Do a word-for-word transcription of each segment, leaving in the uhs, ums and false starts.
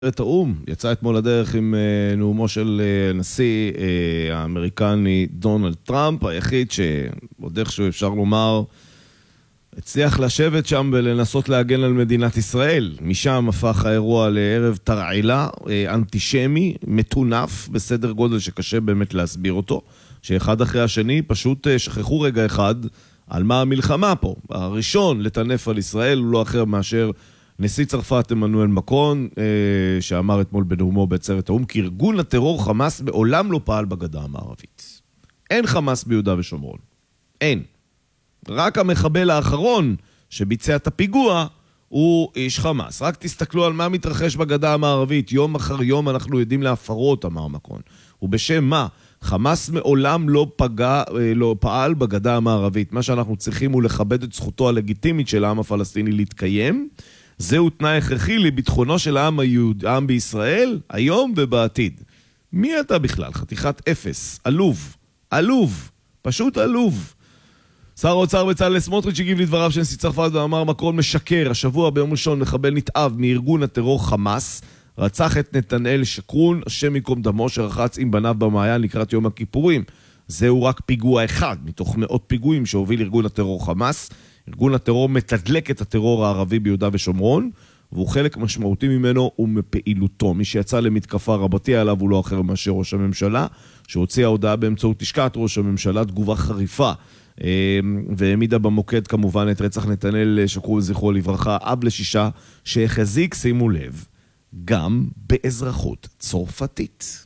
את האום יצא אתמול לדרך עם נאומו של נשיא האמריקני דונלד טראמפ, היחיד שעוד איכשהו אפשר לומר הצליח לשבת שם ולנסות להגן על מדינת ישראל. משם הפך האירוע לערב תרעילה אנטישמי, מטונף, בסדר גודל שקשה באמת להסביר אותו, שאחד אחרי השני פשוט שכחו רגע אחד על מה המלחמה פה. הראשון לטנף על ישראל הוא לא אחר מאשר נשיא צרפת עמנואל מקרון, שאמר אתמול בנאומו בעצרת האום כי ארגון הטרור חמאס מעולם לא פעל בגדה המערבית. אין חמאס ביהודה ושומרון. אין. רק המחבל האחרון שביצע את הפיגוע הוא איש חמאס. רק תסתכלו על מה מתרחש בגדה המערבית. יום אחר יום אנחנו יודעים להפרות, אמר מקרון. ובשם מה? חמאס מעולם לא פגע, לא פעל בגדה המערבית. מה שאנחנו צריכים הוא לכבד את זכותו הלגיטימית של העם הפלסטיני להתקיים. זהו תנאי הכרחי לביטחונו של העם היהוד, העם בישראל, היום ובעתיד. מי אתה בכלל? חתיכת אפס. עלוב. עלוב. פשוט עלוב. שר האוצר בצלאל סמוטריץ' הגיב לדבריו של נשיא צרפת ואמר מקרון משקר. השבוע ביום ראשון מחבל נתעב מארגון הטרור חמאס רצח את נתנאל שקרון, השם יקום דמו, שרחץ עם בניו במעיין לקראת יום הכיפורים. זהו רק פיגוע אחד מתוך מאות פיגועים שהוביל ארגון הטרור חמאס. ארגון הטרור מתדלק את הטרור הערבי ביהודה ושומרון, והוא חלק משמעותי ממנו ומפעילותו. מי שיצא למתקפה רבתי עליו הוא לא אחר מאשר ראש הממשלה, שהוציאה הודעה באמצעות לשכת ראש הממשלה, תגובה חריפה, והעמידה במוקד כמובן את רצח נתנאל שקרון זכרו לברכה, אב לשישה, שהחזיק, שימו לב, גם באזרחות צרפתית.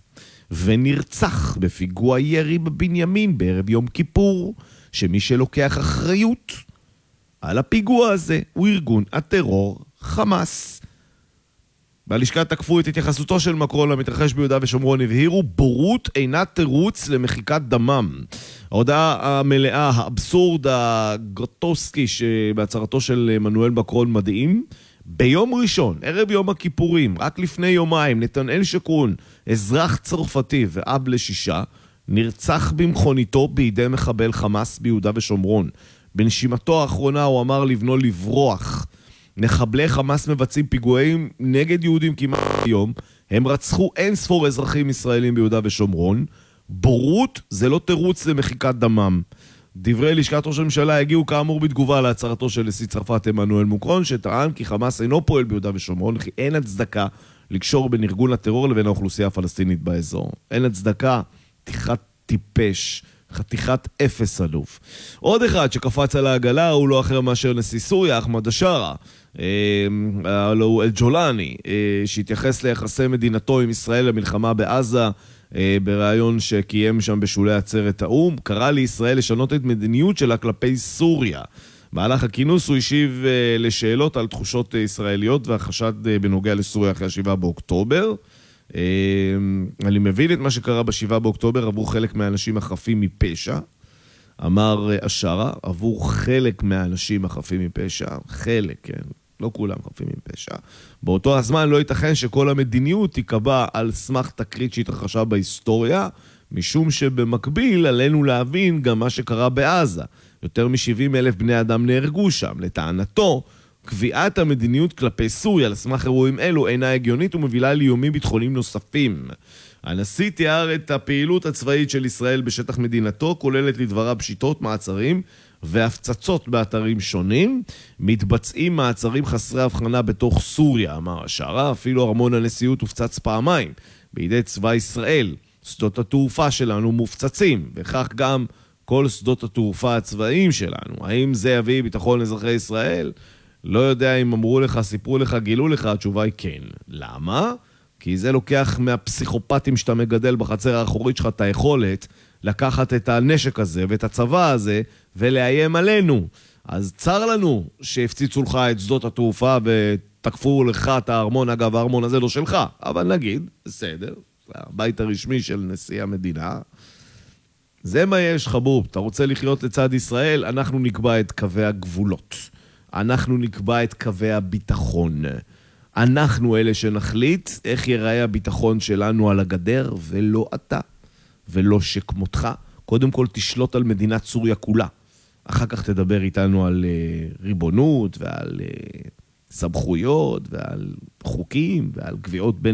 ונרצח בפיגוע ירי בבנימין בערב יום כיפור, שמי שלוקח אחריות על הפיגוע הזה הוא ארגון הטרור חמאס. בלשכה תקפו את התייחסותו של מקרון למתרחש ביהודה ושומרון, הבהירו בורות אינה תירוץ למחיקת דמם. ההודעה המלאה, האבסורד הגרוטוסקי שבהצהרתו של עמנואל מקרון מדהים. ביום ראשון, ערב יום הכיפורים, רק לפני יומיים, נתנאל שקרון, אזרח צרפתי ואב לשישה, נרצח במכוניתו בידי מחבל חמאס ביהודה ושומרון. בנשימתו האחרונה הוא אמר לבנו לברוח. מחבלי חמאס מבצעים פיגועים נגד יהודים כמעט היום. הם רצחו אין ספור אזרחים ישראלים ביהודה ושומרון. בורות זה לא תירוץ למחיקת דמם. דברי לשכת ראש הממשלה הגיעו כאמור בתגובה להצהרתו של נשיא צרפת עמנואל מקרון, שטען כי חמאס אינו פועל ביהודה ושומרון, כי אין הצדקה לקשור בין ארגון הטרור לבין האוכלוסייה הפלסטינית באזור. אין הצדקה, חתיכת טיפש, חתיכת אפס אלוף. עוד אחד שקפץ על העגלה הוא לא אחר מאשר נשיא סוריה, אחמד השארה, הלוא הוא אל-ג'ולני, שהתייחס ליחסי מדינתו עם ישראל למלחמה בעזה, ברעיון שקיים שם בשולי עצרת האום, קרא לישראל לשנות את מדיניות שלה כלפי סוריה. במהלך הכינוס הוא השיב לשאלות על תחושות ישראליות והחשד בנוגע לסוריה אחרי השבעה באוקטובר. אני מבין את מה שקרה בשבעה באוקטובר עבור חלק מהאנשים החפים מפשע, אמר השארה, עבור חלק מהאנשים החפים מפשע, חלק, כן, לא כולם חפים מפשע. באותו הזמן לא ייתכן שכל המדיניות תיקבע על סמך תקרית שהתרחשה בהיסטוריה, משום שבמקביל עלינו להבין גם מה שקרה בעזה. יותר מ-שבעים אלף בני אדם נהרגו שם. לטענתו, קביעת המדיניות כלפי סוריה לסמך אירועים אלו אינה הגיונית ומובילה לאיומים ביטחוניים נוספים. הנשיא תיאר את הפעילות הצבאית של ישראל בשטח מדינתו, כוללת לדבריו פשיטות, מעצרים והפצצות באתרים שונים. מתבצעים מעצרים חסרי הבחנה בתוך סוריה, אמר השארה, אפילו ארמון הנשיאות הופצץ פעמיים בידי צבא ישראל. שדות התעופה שלנו מופצצים, וכך גם כל שדות התעופה הצבאיים שלנו. האם זה יביא ביטחון לאזרחי ישראל? לא יודע אם אמרו לך, סיפרו לך, גילו לך, התשובה היא כן. למה? כי זה לוקח מהפסיכופטים שאתה מגדל בחצר האחורית שלך את היכולת לקחת את הנשק הזה ואת הצבא הזה ולאיים עלינו. אז צר לנו שהפציצו לך את שדות התעופה ותקפו לך את הארמון. אגב, הארמון הזה לא שלך, אבל נגיד, בסדר, הבית הרשמי של נשיא המדינה. זה מה יש, חבוב. אתה רוצה לחיות לצד ישראל? אנחנו נקבע את קווי הגבולות. אנחנו נקבע את קווי הביטחון. אנחנו אלה שנחליט איך ייראה הביטחון שלנו על הגדר, ולא אתה, ולא שכמותך. קודם כל תשלוט על מדינת סוריה כולה. אחר כך תדבר איתנו על uh, ריבונות ועל uh, סמכויות ועל חוקים ועל קביעות בין